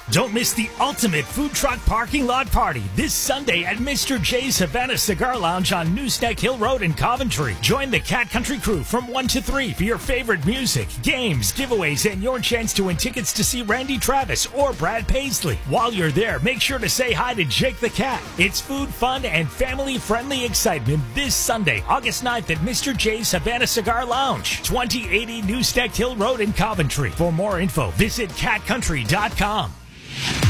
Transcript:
Don't miss the ultimate food truck parking lot party this Sunday at Mr. J's Havana Cigar Lounge on Nooseneck Hill Road in Coventry. Join the Cat Country crew from 1 to 3 for your favorite music, games, giveaways, and your chance to win tickets to see Randy Travis or Brad Paisley. While you're there, make sure to say hi to Jake the Cat. It's food, fun, and family-friendly excitement this Sunday, August 9th at Mr. J's Havana Cigar Lounge, 2080 Nooseneck Hill Road in Coventry. For more info, visit catcountry.com.